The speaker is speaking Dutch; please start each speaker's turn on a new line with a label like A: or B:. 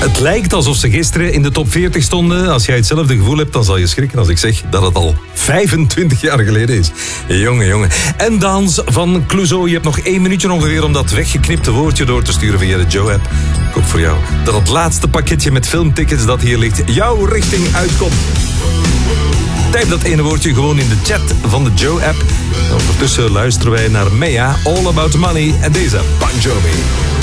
A: Het lijkt alsof ze gisteren in de top 40 stonden. Als jij hetzelfde gevoel hebt, dan zal je schrikken als ik zeg dat het al 25 jaar geleden is. Jongen. En Dans van Clouseau. Je hebt nog 1 minuutje ongeveer om dat weggeknipte woordje door te sturen via de Joe-app. Ik hoop voor jou dat het laatste pakketje met filmtickets dat hier ligt jouw richting uitkomt. Typ dat ene woordje gewoon in de chat van de Joe-app. Ondertussen luisteren wij naar Mea, All About Money en deze Bon Jovi.